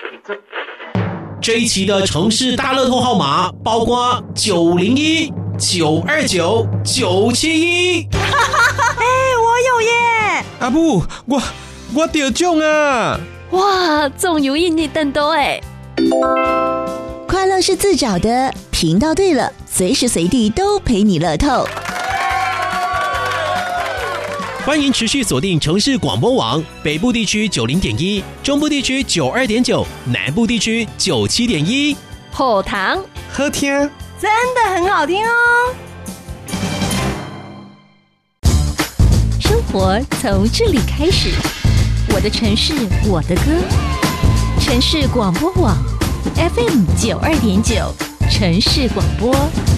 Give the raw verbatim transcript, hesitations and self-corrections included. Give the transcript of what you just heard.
这一期的城市大乐透号码包括九零一、九二九、九七一。 哎，我有耶！ 阿母，我我得中啊！ 哇，总有一你等到哎！ 快乐是自找的，频道对了，随时随地都陪你乐透。 欢迎持续锁定城市广播网，北部地区九零点一，中部地区九二点九，南部地区九七点一。 后堂好听， 真的很好听哦！ 生活从这里开始，我的城市，我的歌，城市广播网 F M 九二点九，城市广播。